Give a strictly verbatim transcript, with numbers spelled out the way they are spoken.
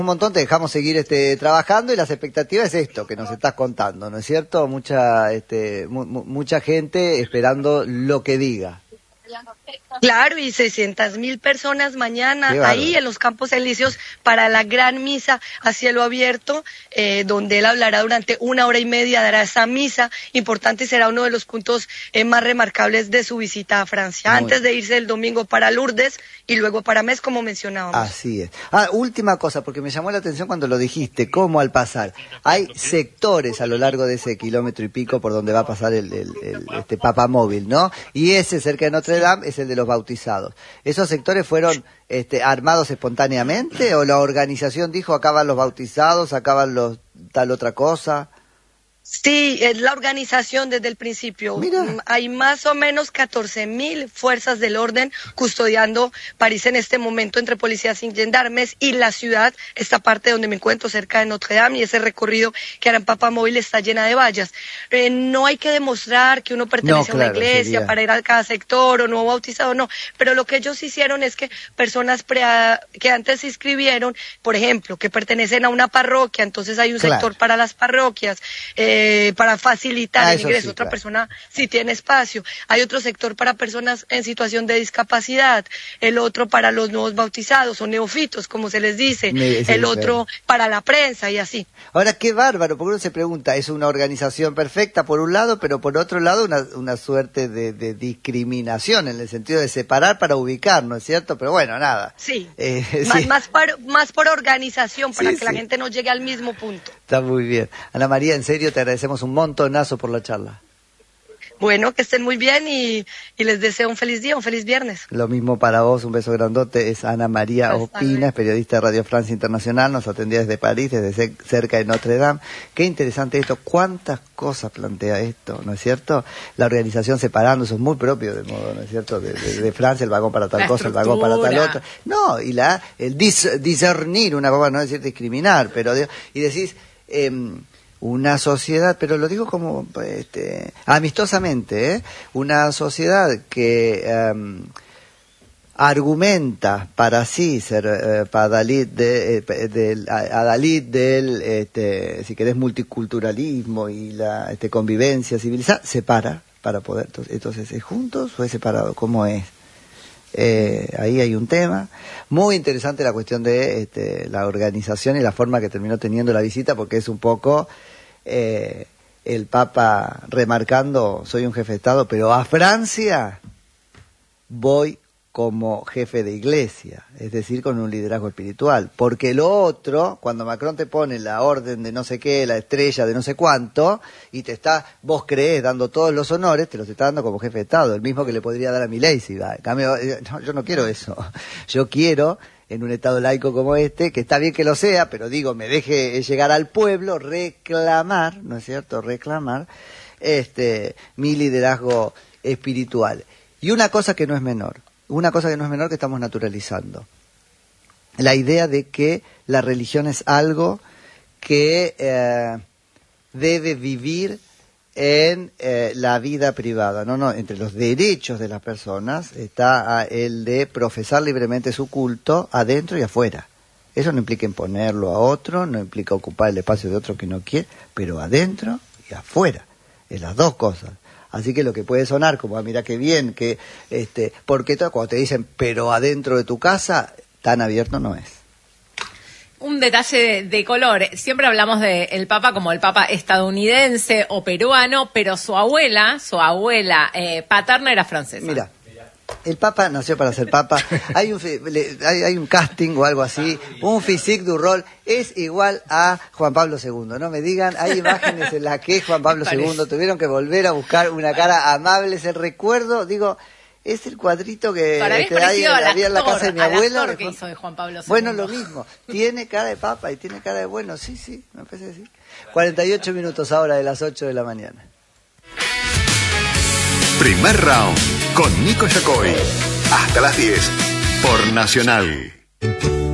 Un montón, te dejamos seguir este trabajando y las expectativas es esto que nos estás contando, ¿no es cierto? Mucha este mu mucha gente esperando lo que diga. Claro, y seiscientas mil personas mañana ahí en los Campos Elíseos para la gran misa a cielo abierto, eh, donde él hablará durante una hora y media, dará esa misa importante y será uno de los puntos eh, más remarcables de su visita a Francia, Muy antes de irse el domingo para Lourdes y luego para Metz, como mencionábamos. Así es. Ah, última cosa, porque me llamó la atención cuando lo dijiste, cómo al pasar, hay sectores a lo largo de ese kilómetro y pico por donde va a pasar el, el, el este papamóvil, ¿no? Y ese cerca de Notre Dame es el de los bautizados. ¿Esos sectores fueron este, armados espontáneamente o la organización dijo acá van los bautizados, acá van los tal otra cosa? Sí, es la organización desde el principio. Mira. Hay más o menos catorce mil fuerzas del orden custodiando París en este momento entre policías y gendarmes y la ciudad, esta parte donde me encuentro cerca de Notre Dame y ese recorrido que hará en Papamóvil está llena de vallas. Eh, no hay que demostrar que uno pertenece no, claro, a una iglesia sería... para ir a cada sector o no bautizado, no. Pero lo que ellos hicieron es que personas pre que antes se inscribieron, por ejemplo, que pertenecen a una parroquia, entonces hay un claro. sector para las parroquias, eh, Eh, para facilitar ah, el ingreso, sí, otra claro. persona si tiene espacio, hay otro sector para personas en situación de discapacidad, el otro para los nuevos bautizados o neofitos, como se les dice, Me, sí, el otro claro. para la prensa y así. Ahora, qué bárbaro, porque uno se pregunta, es una organización perfecta por un lado, pero por otro lado una, una suerte de, de discriminación, en el sentido de separar para ubicar, ¿no es cierto? Pero bueno, nada. Sí, eh, más, sí. Más, por, más por organización, para sí, que sí. la gente no llegue al mismo punto. Está muy bien. Ana María, en serio, te agradecemos un montonazo por la charla. Bueno, que estén muy bien y, y les deseo un feliz día, un feliz viernes. Lo mismo para vos, un beso grandote. Es Ana María Hasta Ospina, bien. es periodista de Radio Francia Internacional, nos atendía desde París, desde cerca de Notre Dame. Qué interesante esto, cuántas cosas plantea esto, ¿no es cierto? La organización separando, eso es muy propio de modo, ¿no es cierto? De, de, de Francia, el vagón para tal la cosa, estructura. El vagón para tal otra. No, y la el dis, discernir, una cosa, no decir discriminar, pero y decís... Eh, una sociedad, pero lo digo como este, amistosamente, ¿eh? Una sociedad que um, argumenta para sí ser eh, padalid de, eh, del, adalid del, este, si querés, multiculturalismo y la este, convivencia civilizada, separa para poder, entonces, entonces ¿es juntos o es separado? ¿Cómo es? Eh, ahí hay un tema muy interesante, la cuestión de este, la organización y la forma que terminó teniendo la visita, porque es un poco eh, el Papa remarcando, soy un jefe de Estado, pero a Francia voy como jefe de iglesia, es decir, con un liderazgo espiritual, porque lo otro, cuando Macron te pone la orden de no sé qué, la estrella de no sé cuánto, y te está, vos creés dando todos los honores, te los está dando como jefe de Estado, el mismo que le podría dar a Milei si va. En cambio, no, yo no quiero eso, yo quiero, en un Estado laico como este, que está bien que lo sea, pero digo, me deje llegar al pueblo, reclamar, ¿no es cierto?, reclamar este mi liderazgo espiritual. Y una cosa que no es menor, Una cosa que no es menor que estamos naturalizando. La idea de que la religión es algo que eh, debe vivir en eh, la vida privada. No, no, entre los derechos de las personas está el de profesar libremente su culto adentro y afuera. Eso no implica imponerlo a otro, no implica ocupar el espacio de otro que no quiere, pero adentro y afuera. Es las dos cosas. Así que lo que puede sonar como, ah, mira qué bien, que este, porque todo, cuando te dicen, pero adentro de tu casa, tan abierto no es. Un detalle de, de color. Siempre hablamos de el Papa como el Papa estadounidense o peruano, pero su abuela, su abuela eh, paterna era francesa. Mira. El Papa nació para ser Papa. Hay un, hay, hay un casting o algo así, un physique du rol, es igual a Juan Pablo segundo. No me digan, hay imágenes en las que Juan Pablo segundo tuvieron que volver a buscar una cara amable. Es el recuerdo, digo, es el cuadrito que, que hay, había en la casa de mi abuela. Que hizo de Juan Pablo segundo. Bueno, lo mismo. Tiene cara de Papa y tiene cara de bueno. Sí, sí, me parece decir. cuarenta y ocho minutos ahora de las ocho de la mañana. Primer round con Nico Yacoy. Hasta las diez por Nacional.